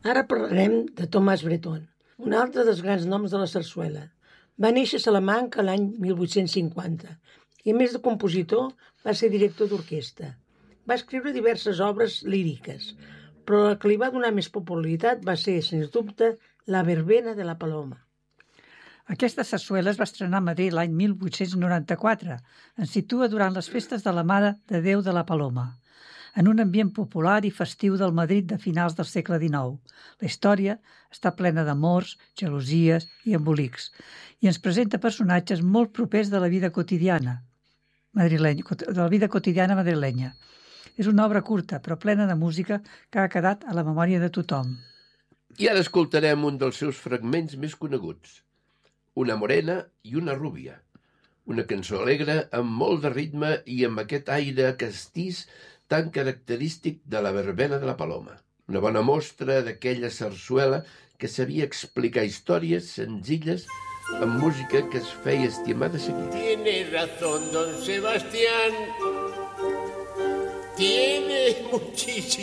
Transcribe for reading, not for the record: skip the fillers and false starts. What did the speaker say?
Ara parlarem de Tomàs Bretón, un altre dels grans noms de la sarsuela. Va néixer a Salamanca l'any 1850 i, a més de compositor, va ser director d'orquestra. Va escriure diverses obres líriques, però la que li va donar més popularitat va ser, sens dubte, La verbena de la Paloma. Aquesta sarsuela es va estrenar a Madrid l'any 1894. Ens situa durant les festes de la Mare de Déu de la Paloma, en un ambient popular i festiu del Madrid de finals del segle XIX. La història està plena d'amors, gelosies i embolics, i ens presenta personatges molt propers de la vida quotidiana madrilenya. És una obra curta, però plena de música que ha quedat a la memòria de tothom. I ara escoltarem un dels seus fragments més coneguts, Una morena i una rúbia. Una cançó alegre amb molt de ritme i amb aquest aire castís tan característic de la verbena de la Paloma. Una bona mostra d'aquella sarsuela que sabia explicar històries senzilles amb música que es feia estimar de seguida. Tiene razón, don Sebastián. Tiene muchísimo.